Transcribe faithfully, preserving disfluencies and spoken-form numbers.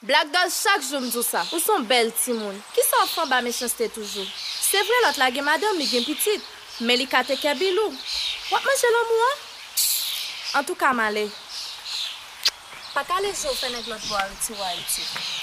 Black Doll chaque jour me dit ça. Ou son belle timoun. Qui s'en font ba méchanceté toujours. C'est vrai l'autre la gen madame li gen petite, mais li kate kebilou. Wap manger l'amour? En tout cas malé. Pas calé chaud fait nèg l'autre boire ti wa iti.